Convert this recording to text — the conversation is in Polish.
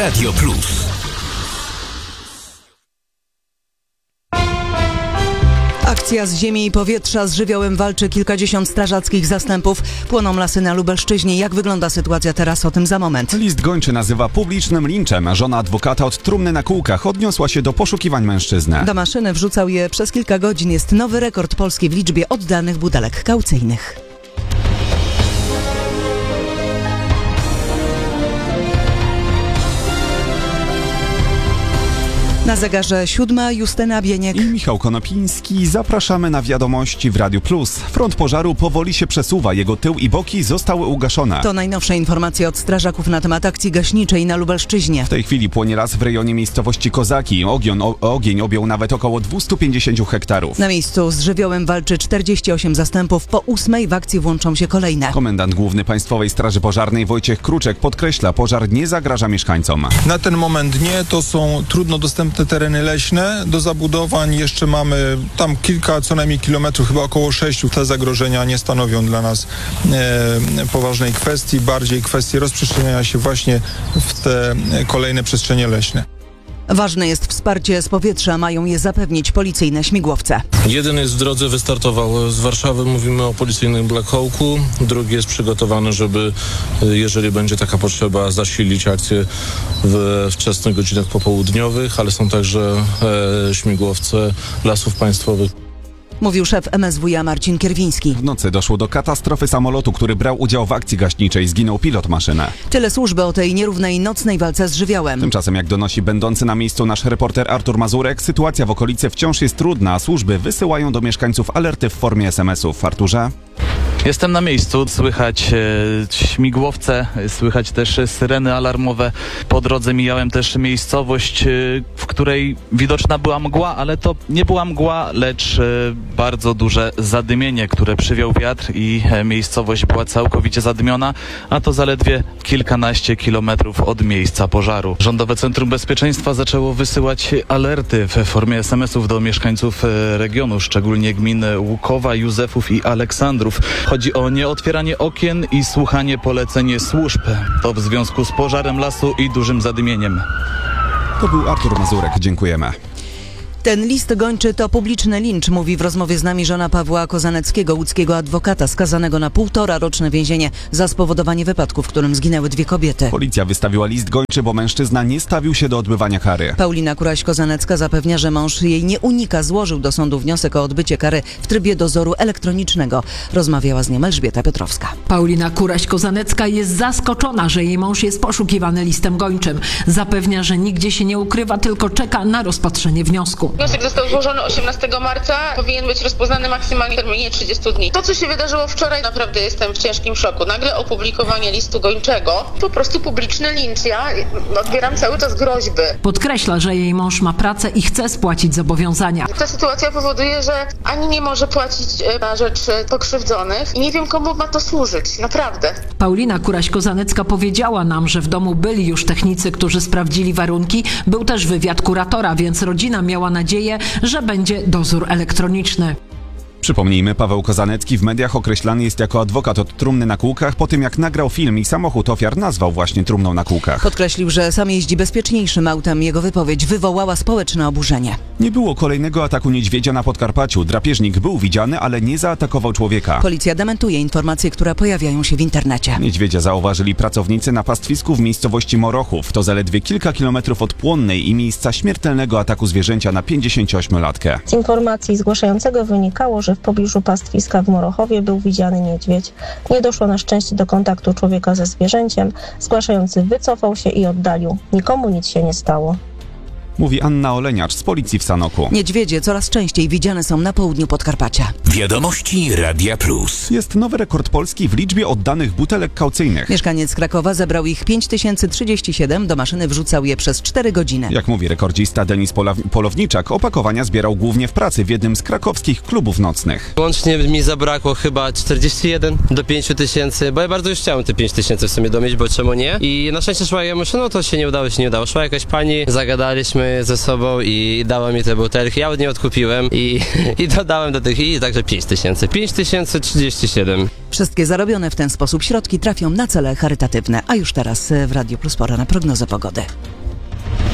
Radio Plus. Akcja z ziemi i powietrza z żywiołem walczy kilkadziesiąt strażackich zastępów. Płoną lasy na Lubelszczyźnie. Jak wygląda sytuacja teraz? O tym za moment. List gończy nazywa publicznym linczem. Żona adwokata od trumny na kółkach odniosła się do poszukiwań mężczyzny. Do maszyny wrzucał je przez kilka godzin. Jest nowy rekord Polski w liczbie oddanych butelek kaucyjnych. Na zegarze 7, Justyna Bieniek I Michał Konopiński. Zapraszamy na wiadomości w Radiu Plus. Front pożaru powoli się przesuwa. Jego tył i boki zostały ugaszone. To najnowsze informacje od strażaków na temat akcji gaśniczej na Lubelszczyźnie. W tej chwili płonie las w rejonie miejscowości Kozaki. Ogień objął nawet około 250 hektarów. Na miejscu z żywiołem walczy 48 zastępów. Po 8 w akcji włączą się kolejne. Komendant główny Państwowej Straży Pożarnej Wojciech Kruczek podkreśla, pożar nie zagraża mieszkańcom. Na ten moment nie, to są trudno dostępne te tereny leśne. Do zabudowań jeszcze mamy tam kilka, co najmniej kilometrów, chyba około 6. Te zagrożenia nie stanowią dla nas poważnej kwestii, bardziej kwestii rozprzestrzeniania się właśnie w te kolejne przestrzenie leśne. Ważne jest wsparcie z powietrza, mają je zapewnić policyjne śmigłowce. Jeden jest w drodze, wystartował z Warszawy, mówimy o policyjnym Black Hawku. Drugi jest przygotowany, żeby, jeżeli będzie taka potrzeba, zasilić akcję we wczesnych godzinach popołudniowych, ale są także śmigłowce Lasów Państwowych. Mówił szef MSWiA Marcin Kierwiński. W nocy doszło do katastrofy samolotu, który brał udział w akcji gaśniczej. Zginął pilot maszyny. Tyle służby o tej nierównej nocnej walce z żywiołem. Tymczasem, jak donosi będący na miejscu nasz reporter Artur Mazurek, sytuacja w okolicy wciąż jest trudna, a służby wysyłają do mieszkańców alerty w formie SMS-ów. Arturze? Jestem na miejscu, słychać śmigłowce, słychać też syreny alarmowe. Po drodze mijałem też miejscowość, w której widoczna była mgła, ale to nie była mgła, lecz bardzo duże zadymienie, które przywiał wiatr i miejscowość była całkowicie zadymiona, a to zaledwie kilkanaście kilometrów od miejsca pożaru. Rządowe Centrum Bezpieczeństwa zaczęło wysyłać alerty w formie SMS-ów do mieszkańców regionu, szczególnie gmin Łukowa, Józefów i Aleksandrów. Chodzi o nieotwieranie okien i słuchanie poleceń służb. To w związku z pożarem lasu i dużym zadymieniem. To był Artur Mazurek. Dziękujemy. Ten list gończy to publiczny lincz, mówi w rozmowie z nami żona Pawła Kozaneckiego, łódzkiego adwokata, skazanego na 1,5-roczne więzienie za spowodowanie wypadku, w którym zginęły 2 kobiety. Policja wystawiła list gończy, bo mężczyzna nie stawił się do odbywania kary. Paulina Kuraś-Kozanecka zapewnia, że mąż jej nie unika. Złożył do sądu wniosek o odbycie kary w trybie dozoru elektronicznego. Rozmawiała z nią Elżbieta Piotrowska. Paulina Kuraś-Kozanecka jest zaskoczona, że jej mąż jest poszukiwany listem gończym. Zapewnia, że nigdzie się nie ukrywa, tylko czeka na rozpatrzenie wniosku. Wniosek został złożony 18 marca, powinien być rozpoznany maksymalnie w terminie 30 dni. To, co się wydarzyło wczoraj, naprawdę jestem w ciężkim szoku. Nagle opublikowanie listu gończego, po prostu publiczny lincz. Ja odbieram cały czas groźby. Podkreśla, że jej mąż ma pracę i chce spłacić zobowiązania. Ta sytuacja powoduje, że ani nie może płacić na rzecz pokrzywdzonych i nie wiem, komu ma to służyć. Naprawdę. Paulina Kuraś-Kozanecka powiedziała nam, że w domu byli już technicy, którzy sprawdzili warunki. Był też wywiad kuratora, więc rodzina miała nadzieję, że będzie dozór elektroniczny. Przypomnijmy, Paweł Kozanecki w mediach określany jest jako adwokat od trumny na kółkach po tym, jak nagrał film i samochód ofiar nazwał właśnie trumną na kółkach. Podkreślił, że sam jeździ bezpieczniejszym autem. Jego wypowiedź wywołała społeczne oburzenie. Nie było kolejnego ataku niedźwiedzia na Podkarpaciu. Drapieżnik był widziany, ale nie zaatakował człowieka. Policja dementuje informacje, które pojawiają się w internecie. Niedźwiedzia zauważyli pracownicy na pastwisku w miejscowości Morochów. To zaledwie kilka kilometrów od Płonnej i miejsca śmiertelnego ataku zwierzęcia na 58-latkę. Z informacji zgłaszającego wynikało, że w pobliżu pastwiska w Morochowie był widziany niedźwiedź. Nie doszło na szczęście do kontaktu człowieka ze zwierzęciem. Zgłaszający wycofał się i oddalił. Nikomu nic się nie stało. Mówi Anna Oleniacz z policji w Sanoku. Niedźwiedzie coraz częściej widziane są na południu Podkarpacia. Wiadomości Radia Plus. Jest nowy rekord Polski w liczbie oddanych butelek kaucyjnych. Mieszkaniec Krakowa zebrał ich 5037, do maszyny wrzucał je przez 4 godziny. Jak mówi rekordzista Denis Polowniczak, opakowania zbierał głównie w pracy w jednym z krakowskich klubów nocnych. Łącznie mi zabrakło chyba 41 do 5000, bo ja bardzo już chciałem te 5000 w sumie domieć, bo czemu nie? I na szczęście szła ja myślę, no to się nie udało. Szła jakaś pani, zagadaliśmy ze sobą i dała mi te butelki, ja od niej odkupiłem i dodałem do tych i także 5037. Wszystkie zarobione w ten sposób środki trafią na cele charytatywne. A już teraz w Radiu Plus pora na prognozę pogody.